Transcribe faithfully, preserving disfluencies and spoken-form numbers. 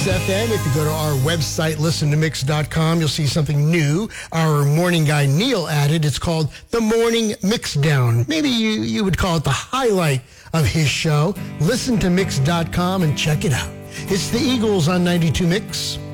F M. If you go to our website, listen to mix dot com, you'll see something new. Our morning guy, Neil, added. It's called The Morning Mixdown. Maybe you, you would call it the highlight of his show. Listen to mix dot com and check it out. It's the Eagles on ninety-two Mix.